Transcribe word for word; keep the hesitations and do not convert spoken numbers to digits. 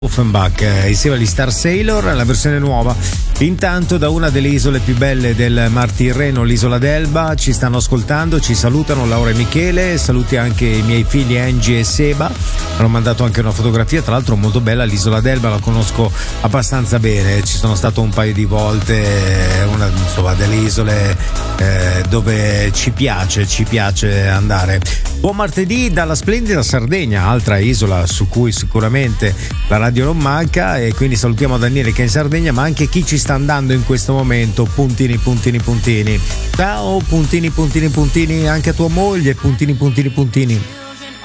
Offenbach eh, insieme agli Star Sailor, la versione nuova. Intanto da una delle isole più belle del Mar Tirreno, l'isola d'Elba, ci stanno ascoltando, ci salutano Laura e Michele, saluti anche i miei figli Angie e Seba, hanno mandato anche una fotografia, tra l'altro molto bella, l'isola d'Elba la conosco abbastanza bene, ci sono stato un paio di volte, una insomma delle isole eh, dove ci piace, ci piace andare. Buon martedì dalla splendida Sardegna, altra isola su cui sicuramente la radio non manca, e quindi salutiamo Daniele che è in Sardegna, ma anche chi ci sta andando in questo momento, puntini puntini puntini. Ciao puntini puntini puntini, anche a tua moglie, puntini puntini puntini.